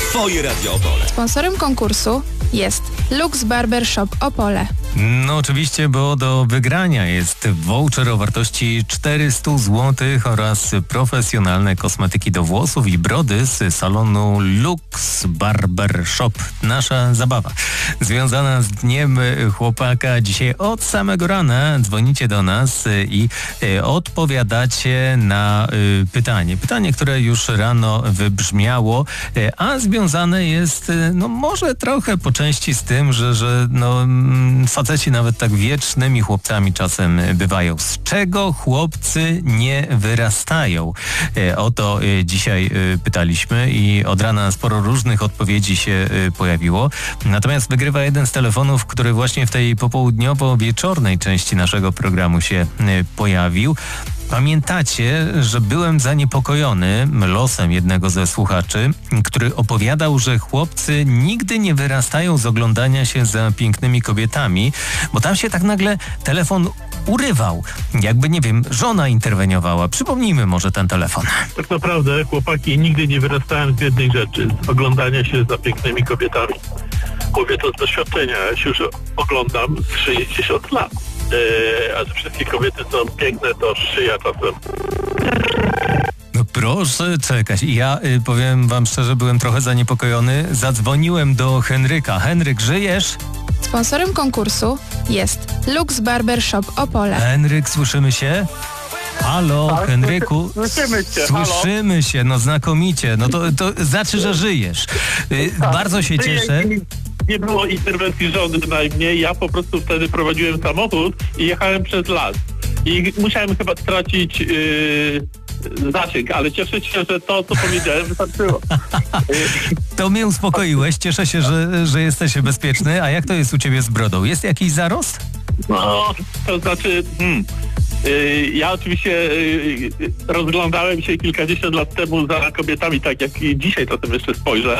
Twoje Radio Opole. Sponsorem konkursu jest Lux Barber Shop Opole. No oczywiście, bo do wygrania jest voucher o wartości 400 zł oraz profesjonalne kosmetyki do włosów i brody z salonu Lux Barber Shop. Nasza zabawa związana z Dniem Chłopaka. Dzisiaj od samego rana dzwonicie do nas i odpowiadacie na pytanie. Pytanie, które już rano wybrzmiało, a związane jest no może trochę po części z tym, że faceci nawet tak wiecznymi chłopcami czasem bywają. Z czego chłopcy nie wyrastają? O to dzisiaj pytaliśmy i od rana sporo różnych odpowiedzi się pojawiło. Natomiast wygrywa jeden z telefonów, który właśnie w tej popołudniowo-wieczornej części naszego programu się pojawił. Pamiętacie, że byłem zaniepokojony losem jednego ze słuchaczy, który opowiadał, że chłopcy nigdy nie wyrastają z oglądania się za pięknymi kobietami, bo tam się tak nagle telefon urywał. Jakby, nie wiem, żona interweniowała. Przypomnijmy może ten telefon. Tak naprawdę chłopaki nigdy nie wyrastają z jednej rzeczy, z oglądania się za pięknymi kobietami. Mówię to z doświadczenia, ja się już oglądam z 60 lat. A że wszystkie kobiety są piękne, to szyja czasem. No proszę czekać. Ja powiem wam szczerze, byłem trochę zaniepokojony. Zadzwoniłem do Henryka. Henryk, żyjesz? Sponsorem konkursu jest Lux Barber Shop Opole. Henryk, słyszymy się? Halo, Tak, Henryku. słyszymy cię, Słyszymy się, no znakomicie. No to znaczy, że żyjesz. Bardzo się cieszę. Nie było interwencji żony najmniej. Ja po prostu wtedy prowadziłem samochód i jechałem przez las. I musiałem chyba stracić zasięg, ale cieszę się, że to, co powiedziałem, wystarczyło. To mnie uspokoiłeś. Cieszę się, że jesteś bezpieczny. A jak to jest u ciebie z brodą? Jest jakiś zarost? No, to znaczy... Ja oczywiście rozglądałem się kilkadziesiąt lat temu za kobietami, tak jak i dzisiaj czasem jeszcze spojrzę.